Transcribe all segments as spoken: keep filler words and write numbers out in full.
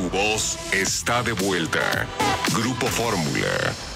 Tu voz está de vuelta. Grupo Fórmula.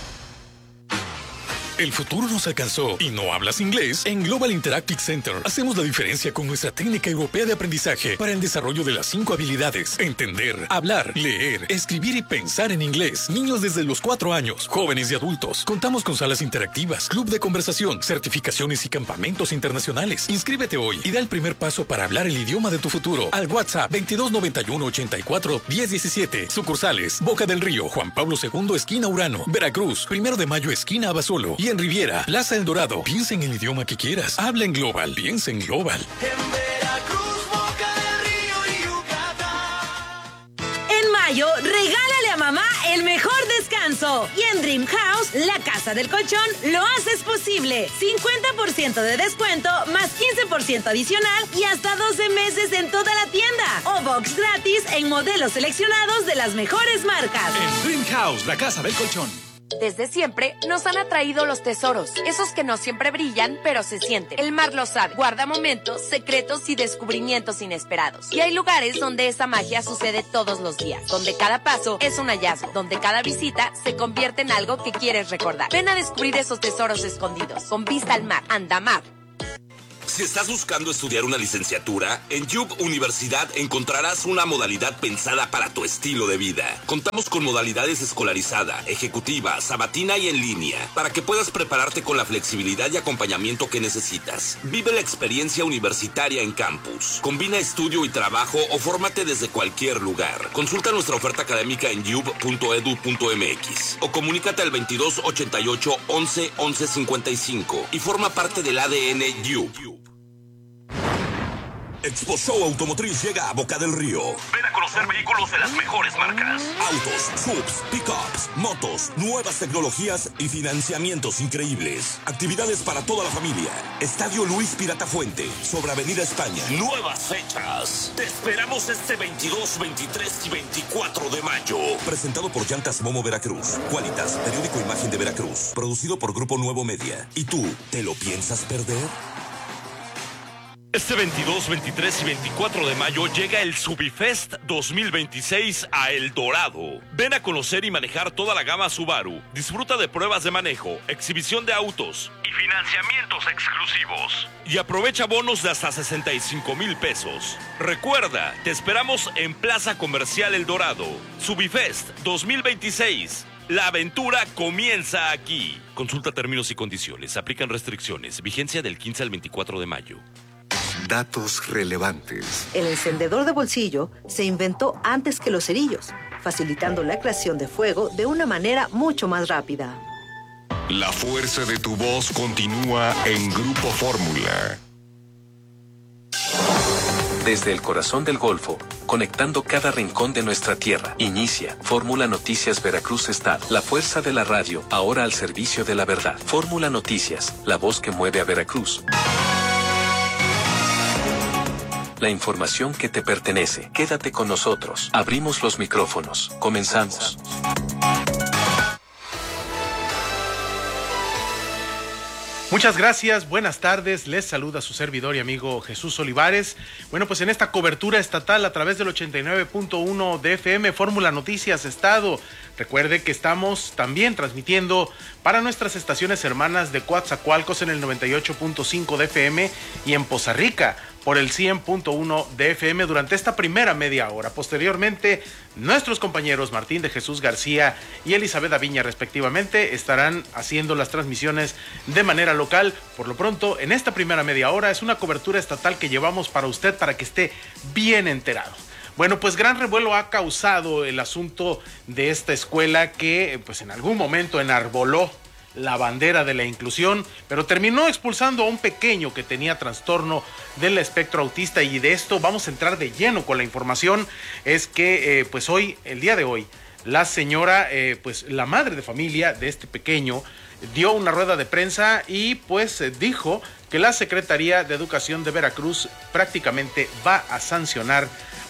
El futuro nos alcanzó y no hablas inglés. En Global Interactive Center hacemos la diferencia con nuestra técnica europea de aprendizaje para el desarrollo de las cinco habilidades: entender, hablar, leer, escribir y pensar en inglés. Niños desde los cuatro años, jóvenes y adultos. Contamos con salas interactivas, club de conversación, certificaciones y campamentos internacionales. Inscríbete hoy y da el primer paso para hablar el idioma de tu futuro al WhatsApp veintidós noventa y uno ochenta y cuatro diez diecisiete. Sucursales: Boca del Río, Juan Pablo segundo, esquina Urano, Veracruz, Primero de Mayo, esquina Abasolo, y en Riviera, Plaza El Dorado. Piensa en el idioma que quieras. Habla en Global. Piensa en Global. En Veracruz, Boca del Río y Yucatán. En mayo, regálale a mamá el mejor descanso. Y en Dream House, la casa del colchón, lo haces posible. cincuenta por ciento de descuento, más quince por ciento adicional y hasta doce meses en toda la tienda. O box gratis en modelos seleccionados de las mejores marcas. En Dream House, la casa del colchón. Desde siempre nos han atraído los tesoros, esos que no siempre brillan, pero se sienten. El mar lo sabe, guarda momentos, secretos y descubrimientos inesperados. Y hay lugares donde esa magia sucede todos los días, donde cada paso es un hallazgo, donde cada visita se convierte en algo que quieres recordar. Ven a descubrir esos tesoros escondidos, con vista al mar. Andamar. Si estás buscando estudiar una licenciatura, en Yub Universidad encontrarás una modalidad pensada para tu estilo de vida. Contamos con modalidades escolarizada, ejecutiva, sabatina y en línea, para que puedas prepararte con la flexibilidad y acompañamiento que necesitas. Vive la experiencia universitaria en campus. Combina estudio y trabajo o fórmate desde cualquier lugar. Consulta nuestra oferta académica en yub punto edu punto mx o comunícate al veintidós ochenta y ocho once once cincuenta y cinco y forma parte del A D N Yub. Expo Show Automotriz llega a Boca del Río. Ven a conocer vehículos de las mejores marcas. Autos, subs, pickups, motos, nuevas tecnologías y financiamientos increíbles. Actividades para toda la familia. Estadio Luis Pirata Fuente, sobre Avenida España. Nuevas fechas. Te esperamos este veintidós, veintitrés y veinticuatro de mayo. Presentado por Llantas Momo Veracruz. Qualitas, periódico Imagen de Veracruz. Producido por Grupo Nuevo Media. ¿Y tú, te lo piensas perder? Este veintidós, veintitrés y veinticuatro de mayo llega el Subifest dos mil veintiséis a El Dorado. Ven a conocer y manejar toda la gama Subaru. Disfruta de pruebas de manejo, exhibición de autos y financiamientos exclusivos. Y aprovecha bonos de hasta sesenta y cinco mil pesos. Recuerda, te esperamos en Plaza Comercial El Dorado. Subifest dos mil veintiséis. La aventura comienza aquí. Consulta términos y condiciones. Aplican restricciones. Vigencia del quince al veinticuatro de mayo. Datos relevantes. El encendedor de bolsillo se inventó antes que los cerillos, facilitando la creación de fuego de una manera mucho más rápida. La fuerza de tu voz continúa en Grupo Fórmula. Desde el corazón del Golfo, conectando cada rincón de nuestra tierra, inicia Fórmula Noticias Veracruz Estado. La fuerza de la radio, ahora al servicio de la verdad. Fórmula Noticias, la voz que mueve a Veracruz. La información que te pertenece. Quédate con nosotros. Abrimos los micrófonos. Comenzamos. Muchas gracias, buenas tardes, les saluda su servidor y amigo Jesús Olivares. Bueno, pues en esta cobertura estatal a través del ochenta y nueve punto uno de F M, Fórmula Noticias Estado. Recuerde que estamos también transmitiendo para nuestras estaciones hermanas de Coatzacoalcos en el noventa y ocho punto cinco de F M y en Poza Rica por el cien punto uno de F M durante esta primera media hora. Posteriormente, nuestros compañeros Martín de Jesús García y Elizabeth Aviña respectivamente estarán haciendo las transmisiones de manera local. Por lo pronto, en esta primera media hora es una cobertura estatal que llevamos para usted para que esté bien enterado. Bueno, pues gran revuelo ha causado el asunto de esta escuela que pues en algún momento enarboló la bandera de la inclusión, pero terminó expulsando a un pequeño que tenía trastorno del espectro autista, y de esto vamos a entrar de lleno con la información. Es que eh, pues hoy, el día de hoy, la señora, eh, pues la madre de familia de este pequeño dio una rueda de prensa y pues eh, dijo que la Secretaría de Educación de Veracruz prácticamente va a sancionar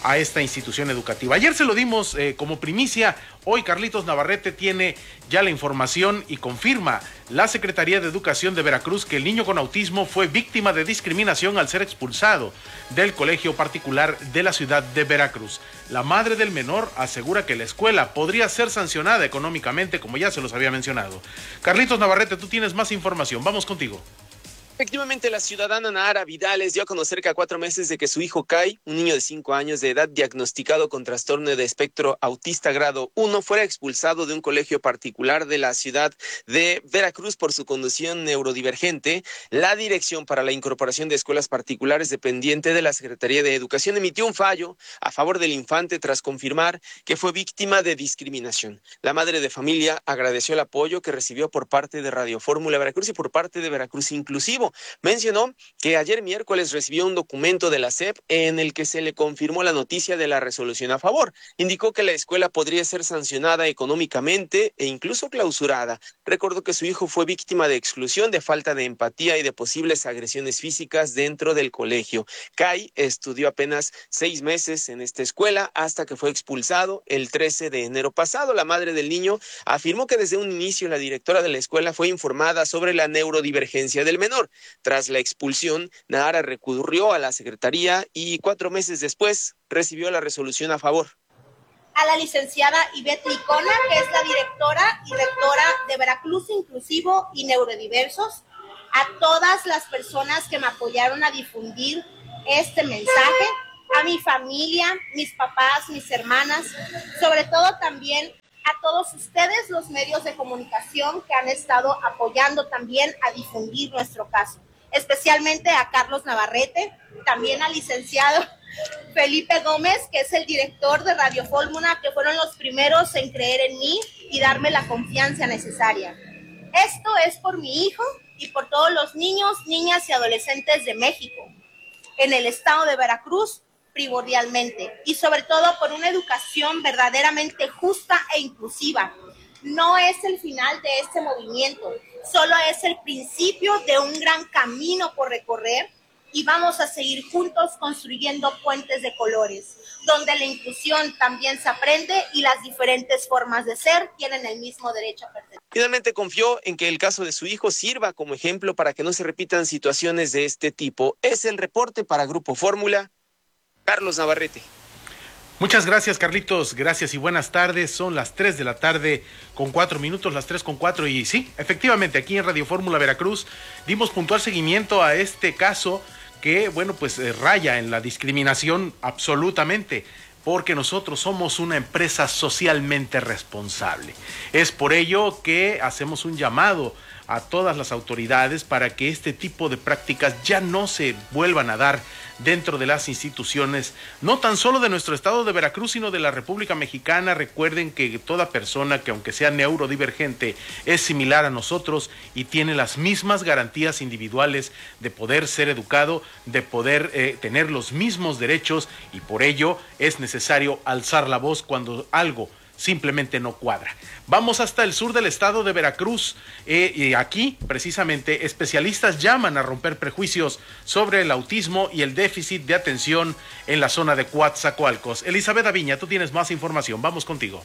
a esta institución educativa. Ayer se lo dimos eh, como primicia, hoy Carlitos Navarrete tiene ya la información y confirma la Secretaría de Educación de Veracruz que el niño con autismo fue víctima de discriminación al ser expulsado del colegio particular de la ciudad de Veracruz. La madre del menor asegura que la escuela podría ser sancionada económicamente, como ya se los había mencionado. Carlitos Navarrete, tú tienes más información, vamos contigo. Efectivamente, la ciudadana Nahara Vidales dio a conocer que a cuatro meses de que su hijo Kai, un niño de cinco años de edad diagnosticado con trastorno de espectro autista grado uno, fuera expulsado de un colegio particular de la ciudad de Veracruz por su condición neurodivergente, la Dirección para la Incorporación de Escuelas Particulares dependiente de la Secretaría de Educación emitió un fallo a favor del infante tras confirmar que fue víctima de discriminación. La madre de familia agradeció el apoyo que recibió por parte de Radio Fórmula Veracruz y por parte de Veracruz Inclusivo. Mencionó que ayer miércoles recibió un documento de la S E P en el que se le confirmó la noticia de la resolución a favor. Indicó que la escuela podría ser sancionada económicamente e incluso clausurada. Recordó que su hijo fue víctima de exclusión, de falta de empatía y de posibles agresiones físicas dentro del colegio. Kai estudió apenas seis meses en esta escuela hasta que fue expulsado el trece de enero pasado. La madre del niño afirmó que desde un inicio la directora de la escuela fue informada sobre la neurodivergencia del menor. Tras la expulsión, Nahara recurrió a la Secretaría y cuatro meses después recibió la resolución a favor. A la licenciada Ivette Licona, que es la directora y rectora de Veracruz Inclusivo y Neurodiversos, a todas las personas que me apoyaron a difundir este mensaje, a mi familia, mis papás, mis hermanas, sobre todo también a todos ustedes, los medios de comunicación que han estado apoyando también a difundir nuestro caso, especialmente a Carlos Navarrete, también al licenciado Felipe Gómez, que es el director de Radio Fórmula, que fueron los primeros en creer en mí y darme la confianza necesaria. Esto es por mi hijo y por todos los niños, niñas y adolescentes de México, en el estado de Veracruz, primordialmente, y sobre todo por una educación verdaderamente justa e inclusiva. No es el final de este movimiento, solo es el principio de un gran camino por recorrer y vamos a seguir juntos construyendo puentes de colores, donde la inclusión también se aprende y las diferentes formas de ser tienen el mismo derecho a pertenecer. Finalmente confió en que el caso de su hijo sirva como ejemplo para que no se repitan situaciones de este tipo. Es el reporte para Grupo Fórmula, Carlos Navarrete. Muchas gracias, Carlitos, gracias y buenas tardes. Son las tres de la tarde con cuatro minutos, las tres con cuatro, y sí, efectivamente, aquí en Radio Fórmula Veracruz dimos puntual seguimiento a este caso que, bueno, pues eh, raya en la discriminación absolutamente, porque nosotros somos una empresa socialmente responsable. Es por ello que hacemos un llamado a todas las autoridades para que este tipo de prácticas ya no se vuelvan a dar dentro de las instituciones, no tan solo de nuestro estado de Veracruz, sino de la República Mexicana. Recuerden que toda persona que, aunque sea neurodivergente, es similar a nosotros y tiene las mismas garantías individuales de poder ser educado, de poder eh, tener los mismos derechos, y por ello es necesario alzar la voz cuando algo simplemente no cuadra. Vamos hasta el sur del estado de Veracruz, eh, y aquí precisamente especialistas llaman a romper prejuicios sobre el autismo y el déficit de atención en la zona de Coatzacoalcos. Elizabeth Aviña, tú tienes más información, vamos contigo.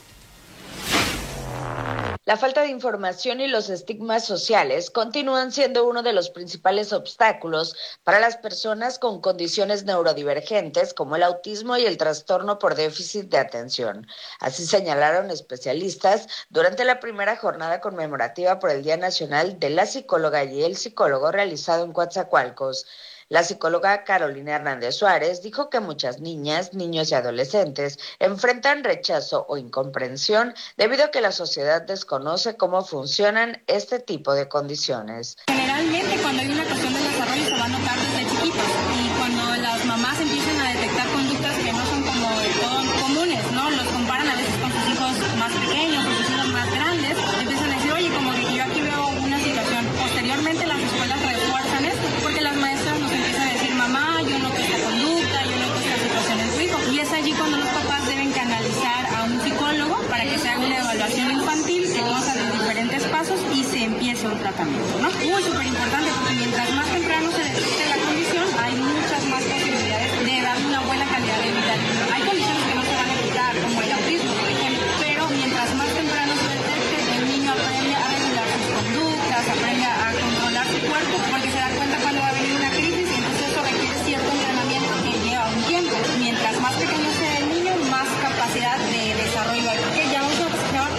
La falta de información y los estigmas sociales continúan siendo uno de los principales obstáculos para las personas con condiciones neurodivergentes como el autismo y el trastorno por déficit de atención. Así señalaron especialistas durante la primera jornada conmemorativa por el Día Nacional de la Psicóloga y el Psicólogo realizado en Coatzacoalcos. La psicóloga Carolina Hernández Suárez dijo que muchas niñas, niños y adolescentes enfrentan rechazo o incomprensión debido a que la sociedad desconoce cómo funcionan este tipo de condiciones. Generalmente cuando hay una cuestión del desarrollo se va a notar desde chiquitos, y cuando las mamás empiezan a detectar conductas que no son como de todo comunes, ¿no? Los comparan a veces con sus hijos más pequeños o sus hijos más grandes, empiezan a decir, oye, como que yo aquí veo una situación. Posteriormente las escuelas refuerzan esto porque las maestras nos empiezan a decir, mamá, yo noto esta conducta, yo noto esta situación en tu hijo. Y es allí cuando los papás deben canalizar a un psicólogo para que se haga una evaluación infantil, se conozcan los diferentes pasos y se empiece un tratamiento, ¿no? Muy súper importante, porque mientras más temprano se detecte la condición, hay muchas más posibilidades de darle una buena calidad de vida. Hay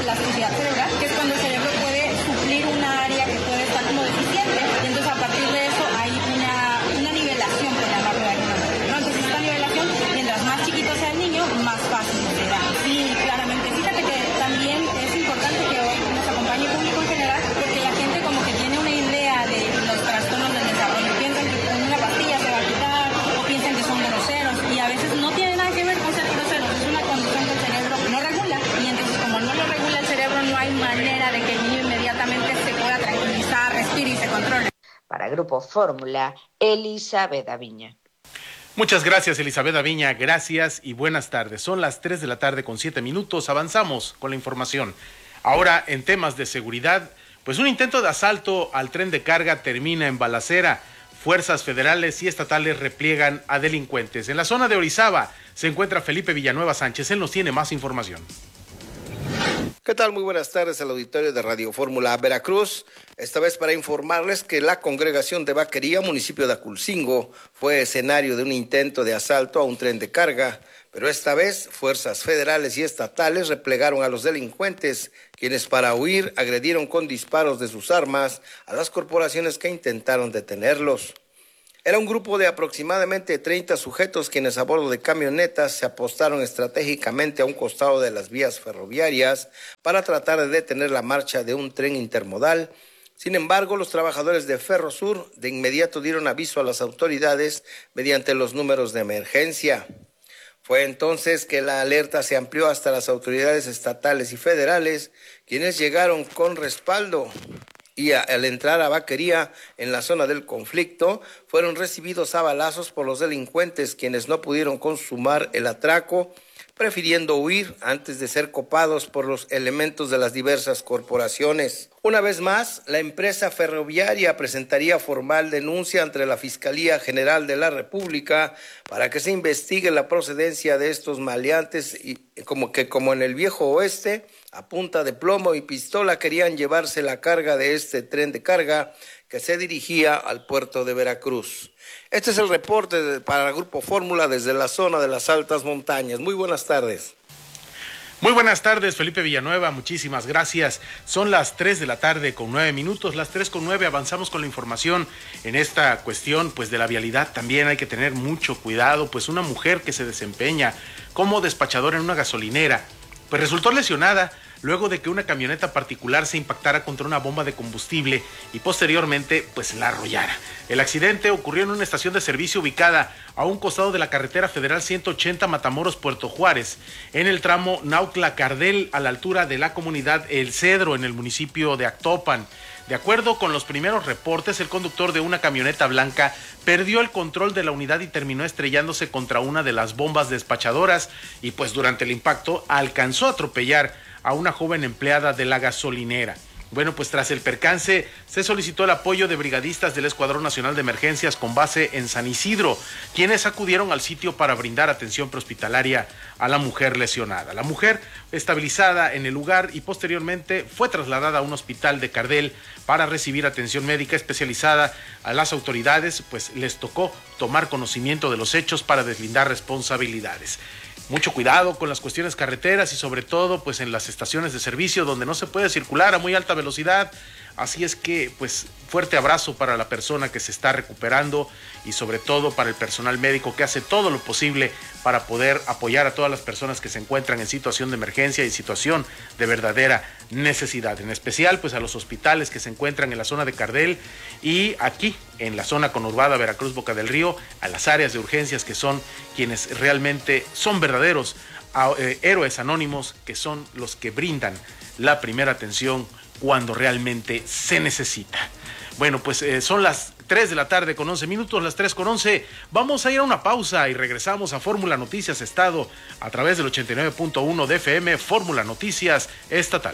elasticidad cerebral, que es cuando el cerebro puede suplir una área que puede estar como deficiente, y entonces a partir de eso hay una, una nivelación, por llamarlo de alguna manera, ¿no? Entonces esta nivelación, mientras más chiquito sea el niño, más fácil será. Sí, claramente. Fíjate que también es importante que hoy nos acompañe el público en general, porque la gente como que tiene una idea de los trastornos del desarrollo. Piensan que con una pastilla se va a quitar, o piensan que son groseros, y a veces no tiene nada que ver con ser groseros, es una condición que el cerebro no regula, y entonces como no lo regula el cerebro, no hay manera de que el niño inmediatamente se pueda tranquilizar, respire y se controle. Para Grupo Fórmula, Elizabeth Aviña. Muchas gracias, Elizabeth Aviña, gracias y buenas tardes. Son las tres de la tarde con siete minutos, avanzamos con la información. Ahora, en temas de seguridad, pues un intento de asalto al tren de carga termina en balacera. Fuerzas federales y estatales repliegan a delincuentes. En la zona de Orizaba se encuentra Felipe Villanueva Sánchez, él nos tiene más información. ¿Qué tal? Muy buenas tardes al auditorio de Radio Fórmula Veracruz. Esta vez para informarles que la congregación de Vaquería, municipio de Aculcingo, fue escenario de un intento de asalto a un tren de carga, pero esta vez fuerzas federales y estatales replegaron a los delincuentes, quienes para huir agredieron con disparos de sus armas a las corporaciones que intentaron detenerlos. Era un grupo de aproximadamente treinta sujetos quienes a bordo de camionetas se apostaron estratégicamente a un costado de las vías ferroviarias para tratar de detener la marcha de un tren intermodal. Sin embargo, los trabajadores de Ferrosur de inmediato dieron aviso a las autoridades mediante los números de emergencia. Fue entonces que la alerta se amplió hasta las autoridades estatales y federales, quienes llegaron con respaldo. Y al entrar a Vaquería, en la zona del conflicto, fueron recibidos a balazos por los delincuentes, quienes no pudieron consumar el atraco, prefiriendo huir antes de ser copados por los elementos de las diversas corporaciones. Una vez más, la empresa ferroviaria presentaría formal denuncia ante la Fiscalía General de la República para que se investigue la procedencia de estos maleantes y como que como en el viejo oeste, a punta de plomo y pistola querían llevarse la carga de este tren de carga que se dirigía al puerto de Veracruz. Este es el reporte de, para el Grupo Fórmula desde la zona de las altas montañas. Muy buenas tardes. Muy buenas tardes, Felipe Villanueva, muchísimas gracias. Son las tres de la tarde con nueve minutos, las tres con nueve, avanzamos con la información en esta cuestión pues de la vialidad. También hay que tener mucho cuidado, pues una mujer que se desempeña como despachadora en una gasolinera, pues resultó lesionada luego de que una camioneta particular se impactara contra una bomba de combustible y posteriormente pues la arrollara. El accidente ocurrió en una estación de servicio ubicada a un costado de la carretera federal ciento ochenta Matamoros Puerto Juárez, en el tramo Nautla-Cardel, a la altura de la comunidad El Cedro, en el municipio de Actopan. De acuerdo con los primeros reportes, el conductor de una camioneta blanca perdió el control de la unidad y terminó estrellándose contra una de las bombas despachadoras y pues durante el impacto alcanzó a atropellar a una joven empleada de la gasolinera. Bueno, pues tras el percance se solicitó el apoyo de brigadistas del Escuadrón Nacional de Emergencias con base en San Isidro, quienes acudieron al sitio para brindar atención prehospitalaria a la mujer lesionada. La mujer estabilizada en el lugar y posteriormente fue trasladada a un hospital de Cardel para recibir atención médica especializada. A las autoridades pues les tocó tomar conocimiento de los hechos para deslindar responsabilidades. Mucho cuidado con las cuestiones carreteras y sobre todo pues en las estaciones de servicio donde no se puede circular a muy alta velocidad. Así es que pues fuerte abrazo para la persona que se está recuperando y sobre todo para el personal médico que hace todo lo posible para poder apoyar a todas las personas que se encuentran en situación de emergencia y situación de verdadera necesidad. En especial pues a los hospitales que se encuentran en la zona de Cardel y aquí en la zona conurbada Veracruz Boca del Río, a las áreas de urgencias que son quienes realmente son verdaderos eh, héroes anónimos, que son los que brindan la primera atención cuando realmente se necesita. Bueno, pues eh, son las tres de la tarde con once minutos, las tres con once. Vamos a ir a una pausa y regresamos a Fórmula Noticias Estado a través del ochenta y nueve punto uno de F M, Fórmula Noticias Estatal.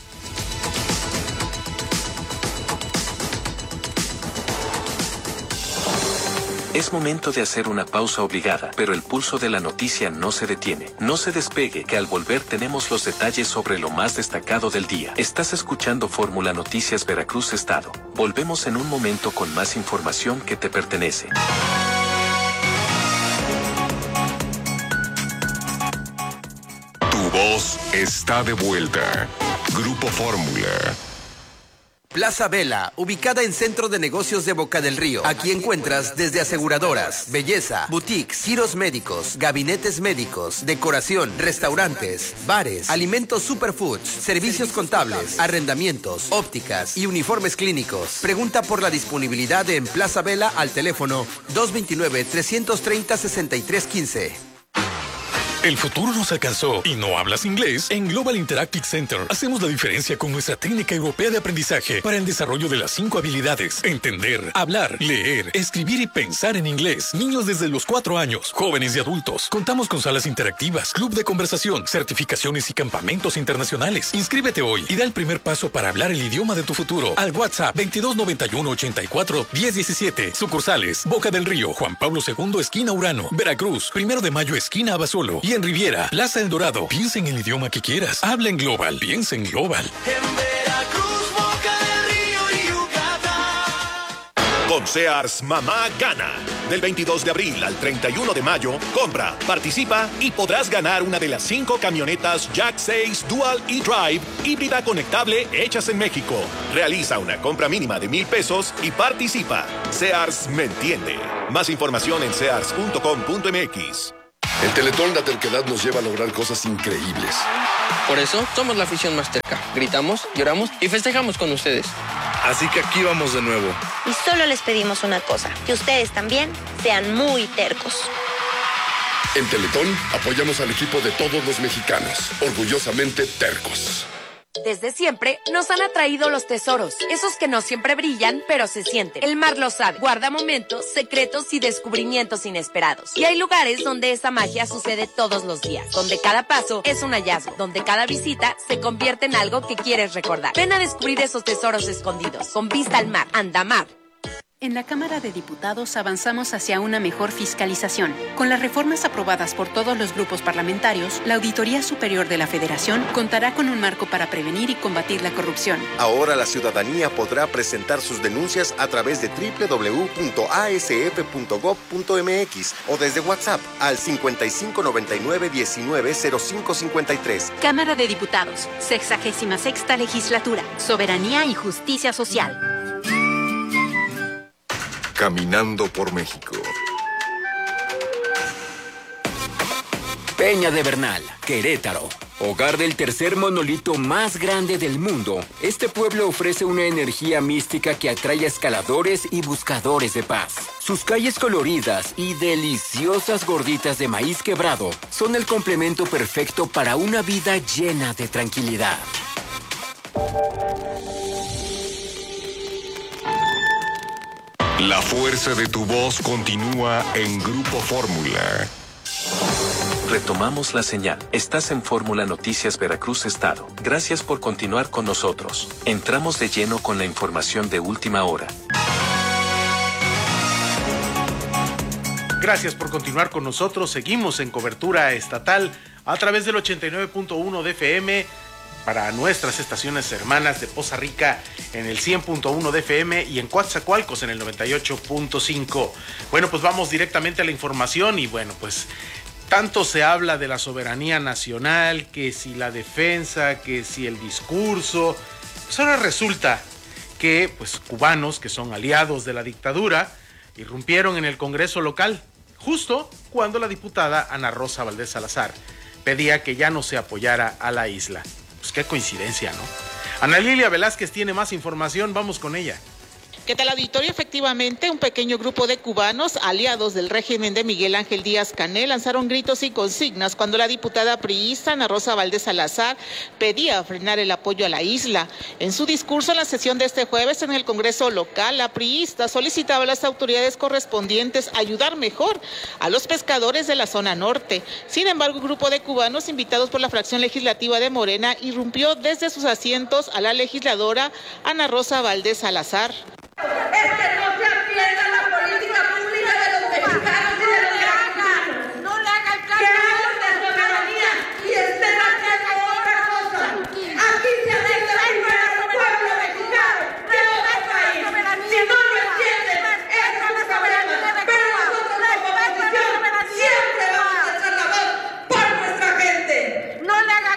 Es momento de hacer una pausa obligada, pero el pulso de la noticia no se detiene. No se despegue, que al volver tenemos los detalles sobre lo más destacado del día. Estás escuchando Fórmula Noticias Veracruz Estado. Volvemos en un momento con más información que te pertenece. Tu voz está de vuelta. Grupo Fórmula. Plaza Vela, ubicada en Centro de Negocios de Boca del Río. Aquí encuentras desde aseguradoras, belleza, boutiques, giros médicos, gabinetes médicos, decoración, restaurantes, bares, alimentos superfoods, servicios contables, arrendamientos, ópticas y uniformes clínicos. Pregunta por la disponibilidad en Plaza Vela al teléfono dos dos nueve, tres tres cero, seis tres uno cinco. El futuro nos alcanzó y no hablas inglés. En Global Interactive Center hacemos la diferencia con nuestra técnica europea de aprendizaje para el desarrollo de las cinco habilidades: entender, hablar, leer, escribir y pensar en inglés. Niños desde los cuatro años, jóvenes y adultos. Contamos con salas interactivas, club de conversación, certificaciones y campamentos internacionales. Inscríbete hoy y da el primer paso para hablar el idioma de tu futuro al WhatsApp veintidós noventa y uno, ochenta y cuatro, diez diecisiete. Sucursales: Boca del Río, Juan Pablo segundo, esquina Urano; Veracruz, Primero de Mayo, esquina Abasolo; y en Riviera, Plaza El Dorado. Piensa en el idioma que quieras. Habla en Global. Piensa en Global. En Veracruz, Boca del Río y Yucatán. Con Sears, mamá gana. Del veintidós de abril al treinta y uno de mayo, compra, participa y podrás ganar una de las cinco camionetas Jack seis Dual E-Drive híbrida conectable hechas en México. Realiza una compra mínima de mil pesos y participa. Sears me entiende. Más información en sears punto com punto m x. En Teletón la terquedad nos lleva a lograr cosas increíbles. Por eso somos la afición más terca. Gritamos, lloramos y festejamos con ustedes. Así que aquí vamos de nuevo. Y solo les pedimos una cosa, que ustedes también sean muy tercos. En Teletón apoyamos al equipo de todos los mexicanos, orgullosamente tercos. Desde siempre nos han atraído los tesoros, esos que no siempre brillan, pero se sienten. El mar lo sabe, guarda momentos, secretos y descubrimientos inesperados. Y hay lugares donde esa magia sucede todos los días, donde cada paso es un hallazgo, donde cada visita se convierte en algo que quieres recordar. Ven a descubrir esos tesoros escondidos, con vista al mar. Andamar. En la Cámara de Diputados avanzamos hacia una mejor fiscalización. Con las reformas aprobadas por todos los grupos parlamentarios, la Auditoría Superior de la Federación contará con un marco para prevenir y combatir la corrupción. Ahora la ciudadanía podrá presentar sus denuncias a través de doble u doble u doble u punto a s f punto gob punto m x o desde WhatsApp al cincuenta y cinco noventa y nueve diecinueve cero cinco cincuenta y tres. Cámara de Diputados, sexagésima sexta Legislatura, Soberanía y Justicia Social. Caminando por México. Peña de Bernal, Querétaro. Hogar del tercer monolito más grande del mundo, este pueblo ofrece una energía mística que atrae a escaladores y buscadores de paz. Sus calles coloridas y deliciosas gorditas de maíz quebrado son el complemento perfecto para una vida llena de tranquilidad. La fuerza de tu voz continúa en Grupo Fórmula. Retomamos la señal. Estás en Fórmula Noticias Veracruz Estado. Gracias por continuar con nosotros. Entramos de lleno con la información de última hora. Gracias por continuar con nosotros. Seguimos en cobertura estatal a través del ochenta y nueve punto uno de F M para nuestras estaciones hermanas de Poza Rica en el cien punto uno de F M y en Coatzacoalcos en el noventa y ocho punto cinco. Bueno, pues vamos directamente a la información y bueno, pues tanto se habla de la soberanía nacional, que si la defensa, que si el discurso. Pues ahora resulta que pues cubanos que son aliados de la dictadura irrumpieron en el Congreso local, justo cuando la diputada Ana Rosa Valdés Salazar pedía que ya no se apoyara a la isla. Pues qué coincidencia, ¿no? Ana Lilia Velázquez tiene más información, vamos con ella. ¿Qué tal, auditorio? Efectivamente, un pequeño grupo de cubanos aliados del régimen de Miguel Ángel Díaz Canel lanzaron gritos y consignas cuando la diputada priista Ana Rosa Valdés Salazar pedía frenar el apoyo a la isla. En su discurso en la sesión de este jueves en el Congreso local, la priista solicitaba a las autoridades correspondientes ayudar mejor a los pescadores de la zona norte. Sin embargo, un grupo de cubanos invitados por la fracción legislativa de Morena irrumpió desde sus asientos a la legisladora Ana Rosa Valdés Salazar. Es que no se atienda la política pública de los mexicanos y de los mexicanos. No le hagan caso. Que hablen de soberanía y estén haciendo otra cosa. Aquí se atiende primero al pueblo mexicano de otro país. Si no lo entienden, es su problema. Pero nosotros como oposición siempre vamos a echar la voz por nuestra gente. No le hagan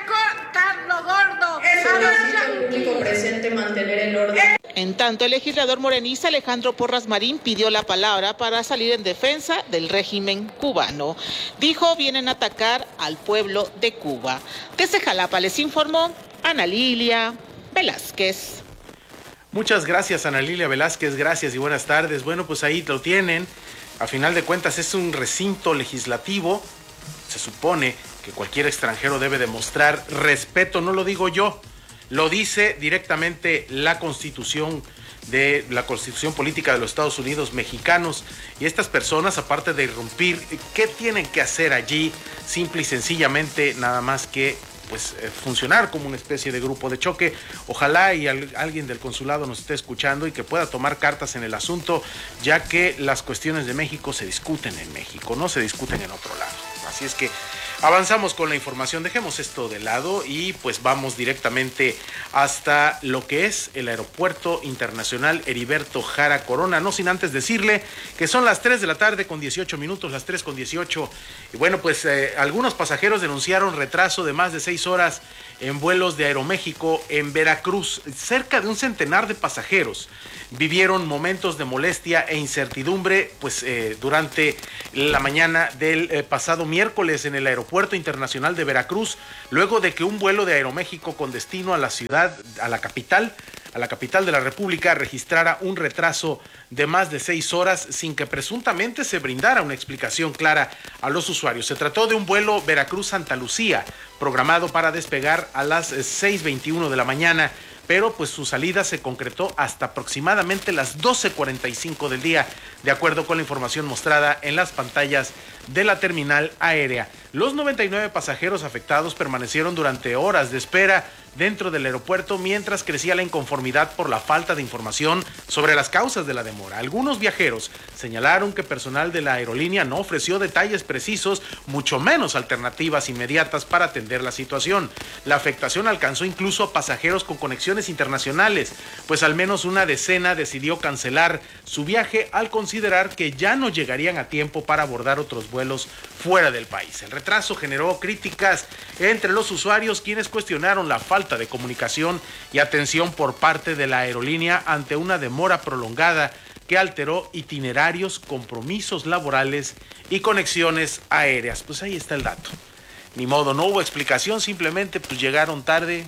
En tanto, el legislador morenista Alejandro Porras Marín pidió la palabra para salir en defensa del régimen cubano. Dijo, vienen a atacar al pueblo de Cuba. Desde Jalapa les informó Ana Lilia Velázquez. Muchas gracias, Ana Lilia Velázquez, gracias y buenas tardes. Bueno, pues ahí lo tienen. A final de cuentas es un recinto legislativo. Se supone que cualquier extranjero debe demostrar respeto, no lo digo yo, lo dice directamente la Constitución de la Constitución Política de los Estados Unidos Mexicanos. Y estas personas, aparte de irrumpir, ¿qué tienen que hacer allí? Simple y sencillamente nada más que pues funcionar como una especie de grupo de choque. Ojalá y al, alguien del consulado nos esté escuchando y que pueda tomar cartas en el asunto, ya que las cuestiones de México se discuten en México, no se discuten en otro lado. Así es que avanzamos con la información, dejemos esto de lado y pues vamos directamente hasta lo que es el Aeropuerto Internacional Heriberto Jara Corona, no sin antes decirle que son las tres de la tarde con dieciocho minutos, las tres con dieciocho, y bueno, pues eh, algunos pasajeros denunciaron retraso de más de seis horas en vuelos de Aeroméxico en Veracruz. Cerca de un centenar de pasajeros vivieron momentos de molestia e incertidumbre pues eh, durante la mañana del eh, pasado miércoles en el Aeropuerto Internacional de Veracruz, luego de que un vuelo de Aeroméxico con destino a la ciudad, a la capital, a la capital de la República, registrara un retraso de más de seis horas sin que presuntamente se brindara una explicación clara a los usuarios. Se trató de un vuelo Veracruz-Santa Lucía, programado para despegar a las seis veintiuno de la mañana, pero pues su salida se concretó hasta aproximadamente las doce cuarenta y cinco del día, de acuerdo con la información mostrada en las pantallas de la terminal aérea. Los noventa y nueve pasajeros afectados permanecieron durante horas de espera dentro del aeropuerto mientras crecía la inconformidad por la falta de información sobre las causas de la demora. Algunos viajeros señalaron que personal de la aerolínea no ofreció detalles precisos, mucho menos alternativas inmediatas para atender la situación. La afectación alcanzó incluso a pasajeros con conexiones internacionales, pues al menos una decena decidió cancelar su viaje al considerar que ya no llegarían a tiempo para abordar otros vuelos fuera del país. El retraso generó críticas entre los usuarios, quienes cuestionaron la falta de comunicación y atención por parte de la aerolínea ante una demora prolongada que alteró itinerarios, compromisos laborales y conexiones aéreas. Pues ahí está el dato. Ni modo, no hubo explicación, simplemente pues llegaron tarde,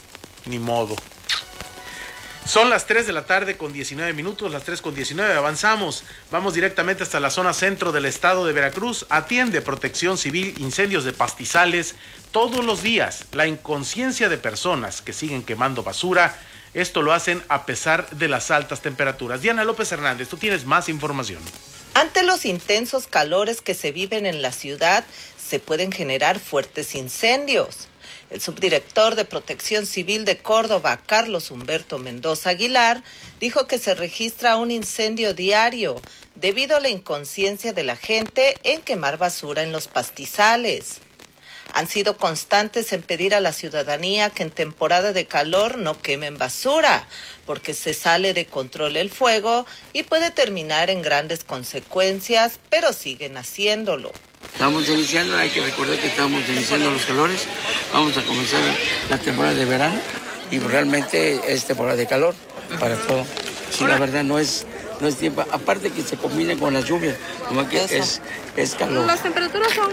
ni modo. Son las tres de la tarde con diecinueve minutos, las tres con diecinueve, avanzamos, vamos directamente hasta la zona centro del estado de Veracruz. Atiende Protección Civil incendios de pastizales todos los días. La inconsciencia de personas que siguen quemando basura, esto lo hacen a pesar de las altas temperaturas. Diana López Hernández, tú tienes más información. Ante los intensos calores que se viven en la ciudad, se pueden generar fuertes incendios. El subdirector de Protección Civil de Córdoba, Carlos Humberto Mendoza Aguilar, dijo que se registra un incendio diario debido a la inconsciencia de la gente en quemar basura en los pastizales. Han sido constantes en pedir a la ciudadanía que en temporada de calor no quemen basura, porque se sale de control el fuego y puede terminar en grandes consecuencias, pero siguen haciéndolo. Estamos iniciando, hay que recordar que estamos iniciando los calores, vamos a comenzar la temporada de verano y realmente es temporada de calor para todo. Sí, la verdad no es, no es tiempo, aparte que se combina con las lluvias, como que es, es calor. ¿Las temperaturas son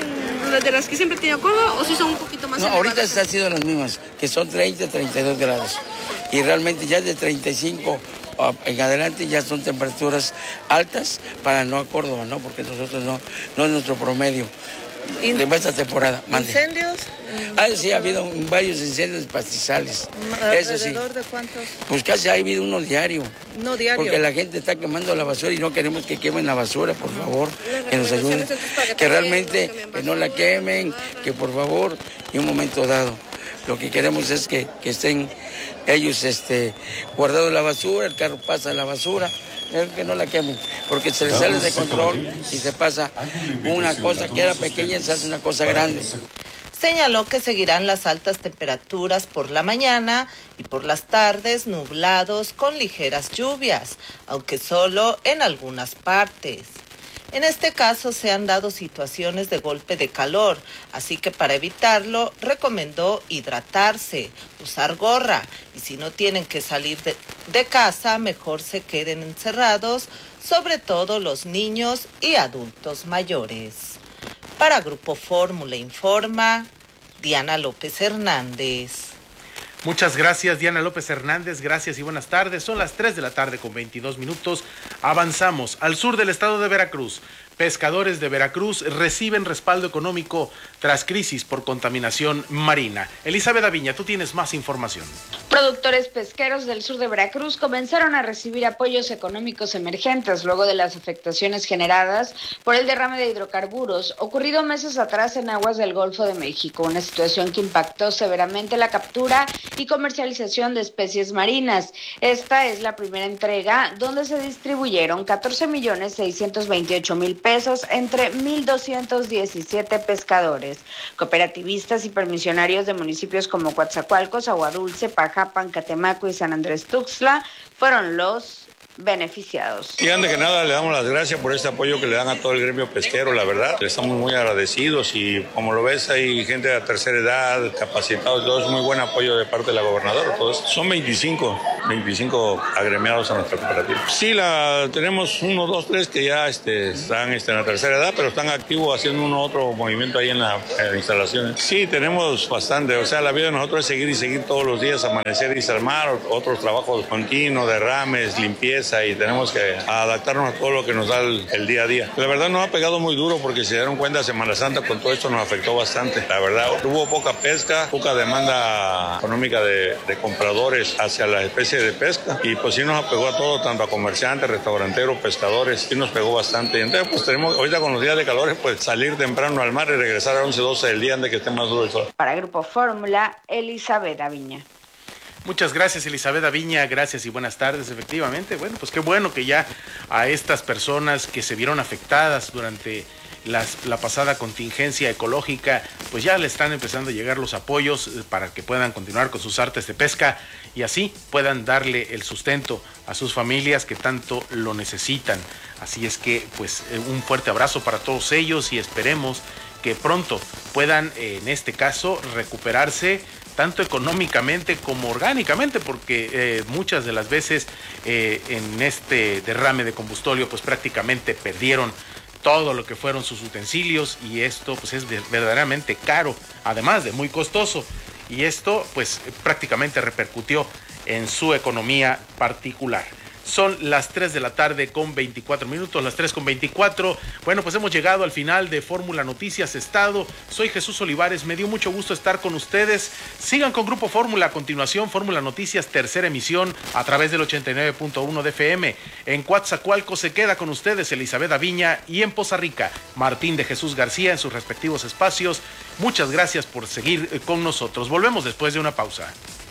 de las que siempre tiene acuerdo o si son un poquito más No, elevadas? ahorita han sido las mismas, que son treinta, treinta y dos grados y realmente ya de treinta y cinco en adelante ya son temperaturas altas para no a Córdoba, ¿no? Porque nosotros no, no es nuestro promedio de esta temporada. Mande. ¿Incendios? Ah, sí, ha habido varios incendios de pastizales. Eso sí. ¿Alrededor de cuántos? Pues casi ha habido uno diario. No diario. Porque la gente está quemando la basura y no queremos que quemen la basura, por favor, que nos ayuden. Que realmente que no la quemen, que por favor, en un momento dado. Lo que queremos es que, que estén ellos este, guardados la basura, el carro pasa la basura, que no la quemen, porque se les sale de control y se pasa una cosa que era pequeña y se hace una cosa grande. Señaló que seguirán las altas temperaturas por la mañana y por las tardes nublados con ligeras lluvias, aunque solo en algunas partes. En este caso se han dado situaciones de golpe de calor, así que para evitarlo recomendó hidratarse, usar gorra y si no tienen que salir de, de casa, mejor se queden encerrados, sobre todo los niños y adultos mayores. Para Grupo Fórmula informa Diana López Hernández. Muchas gracias, Diana López Hernández, gracias y buenas tardes. Son las tres de la tarde con veintidós minutos. Avanzamos al sur del estado de Veracruz. Pescadores de Veracruz reciben respaldo económico tras crisis por contaminación marina. Elizabeth Aviña, tú tienes más información. Productores pesqueros del sur de Veracruz comenzaron a recibir apoyos económicos emergentes luego de las afectaciones generadas por el derrame de hidrocarburos ocurrido meses atrás en aguas del Golfo de México, una situación que impactó severamente la captura y comercialización de especies marinas. Esta es la primera entrega donde se distribuyeron catorce millones seiscientos veintiocho mil pesos entre mil doscientos diecisiete pescadores. Cooperativistas y permisionarios de municipios como Coatzacoalcos, Aguadulce, Pajapan, Catemaco y San Andrés Tuxtla fueron los beneficiados. Y antes que nada le damos las gracias por este apoyo que le dan a todo el gremio pesquero, la verdad. Le estamos muy agradecidos y como lo ves hay gente de la tercera edad, capacitados, todo es muy buen apoyo de parte de la gobernadora. Todos. Son veinticinco, veinticinco agremiados a nuestra cooperativa. Sí, la, tenemos uno, dos, tres que ya este, están este, en la tercera edad, pero están activos haciendo uno otro movimiento ahí en la, en la instalación. Sí, tenemos bastante, o sea, la vida de nosotros es seguir y seguir todos los días, amanecer y desarmar, otros trabajos continuos, derrames, limpieza, y tenemos que adaptarnos a todo lo que nos da el, el día a día. La verdad nos ha pegado muy duro porque si se dieron cuenta Semana Santa con todo esto nos afectó bastante. La verdad hubo poca pesca, poca demanda económica de, de compradores hacia la especie de pesca y pues sí nos apegó a todo, tanto a comerciantes, restauranteros, pescadores, sí nos pegó bastante. Entonces pues tenemos ahorita con los días de calores pues salir temprano al mar y regresar a once, doce del día antes que esté más duro el sol. Para Grupo Fórmula, Elizabeth Aviña. Muchas gracias, Elizabeth Aviña, gracias y buenas tardes. Efectivamente, bueno, pues qué bueno que ya a estas personas que se vieron afectadas durante las, la pasada contingencia ecológica, pues ya le están empezando a llegar los apoyos para que puedan continuar con sus artes de pesca y así puedan darle el sustento a sus familias que tanto lo necesitan. Así es que, pues, un fuerte abrazo para todos ellos y esperemos que pronto puedan, en este caso, recuperarse tanto económicamente como orgánicamente, porque eh, muchas de las veces eh, en este derrame de combustóleo pues prácticamente perdieron todo lo que fueron sus utensilios y esto pues es verdaderamente caro, además de muy costoso, y esto pues prácticamente repercutió en su economía particular. Son las tres de la tarde con veinticuatro minutos, las tres con veinticuatro. Bueno, pues hemos llegado al final de Fórmula Noticias Estado. Soy Jesús Olivares, me dio mucho gusto estar con ustedes. Sigan con Grupo Fórmula, a continuación Fórmula Noticias, tercera emisión a través del ochenta y nueve punto uno de F M. En Coatzacoalcos se queda con ustedes Elizabeth Aviña y en Poza Rica, Martín de Jesús García en sus respectivos espacios. Muchas gracias por seguir con nosotros. Volvemos después de una pausa.